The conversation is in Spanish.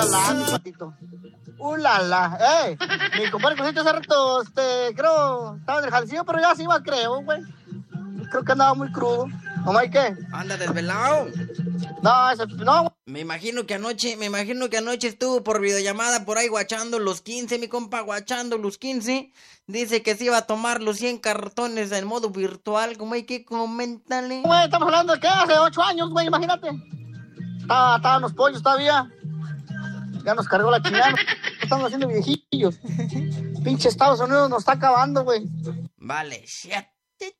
la, mi patito. La. Mi compadre Cosito hace rato, creo, estaba en el jaldecillo, pero ya se iba, creo, güey. Creo que andaba muy crudo. ¿Cómo hay qué? ¿Anda desvelado? No. Me imagino que anoche estuvo por videollamada por ahí guachando los 15, mi compa, guachando los 15. Dice que se iba a tomar los 100 cartones en modo virtual. ¿Cómo hay que comentarle? Güey, estamos hablando de que hace 8 años, güey, imagínate. Estaban los pollos todavía. Ya nos cargó la chingada. Estamos haciendo viejillos. Pinche Estados Unidos nos está acabando, güey. Vale, shit.